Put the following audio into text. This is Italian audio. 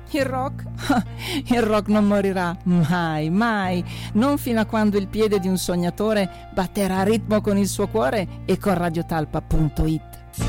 Il rock? Il rock non morirà mai, mai, non fino a quando il piede di un sognatore batterà a ritmo con il suo cuore e con radiotalpa.it.